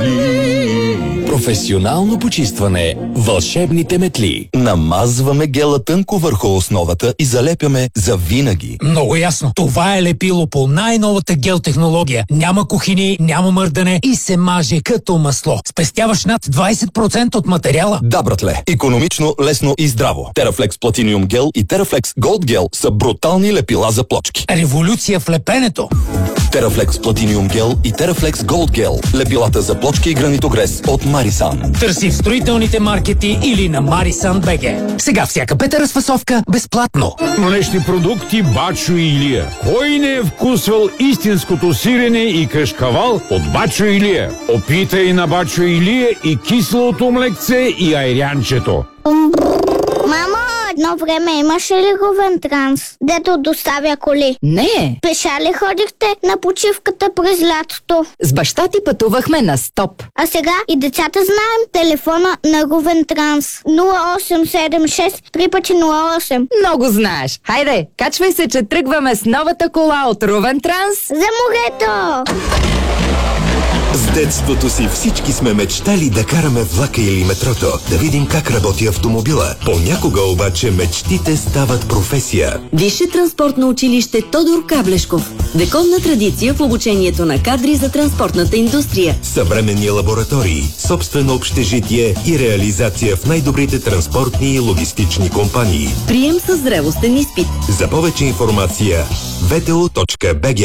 Професионално почистване. Вълшебните метли. Намазваме гела тънко върху основата и залепяме за винаги. Много ясно. Това е лепило по най-новата гел технология. Няма кухини, няма мърдане и се маже като масло. Спестяваш над 20% от материала. Да, братле. Икономично, лесно и здраво. Терафлекс Platinum Gel и Терафлекс Gold Gel са брутални лепила за плочки. Революция в лепенето. Терафлекс Platinum Gel и Терафлекс Gold Gel. Лепилата за плочки и гранитогрес от Марисан. Търси в строителните маркети или на Марисан БГ. Сега всяка пета разфасовка безплатно. Млечни продукти Бачо Илия. Кой не е вкусвал истинското сирене и кашкавал от Бачо Илия? Опитай на Бачо Илия и киселото млекце и айрянчето. Мамо, едно време имаше ли Говентранс, дето доставя коли? Не. Пеша ли ходихте на почивката през лятото? С баща ти пътувахме на стоп. А сега и децата знаем телефона на Говентранс. 0876 3×08. Много знаеш. Хайде, качвай се, че тръгваме с новата кола от Ровентранс. За морето! С детството си всички сме мечтали да караме влака или метрото, да видим как работи автомобила. Понякога обаче мечтите стават професия. Висше транспортно училище Тодор Каблешков. Вековна традиция в обучението на кадри за транспортната индустрия. Съвременни лаборатории, собствено общежитие и реализация в най-добрите транспортни и логистични компании. Прием с зрелостен изпит. За повече информация vto.bg.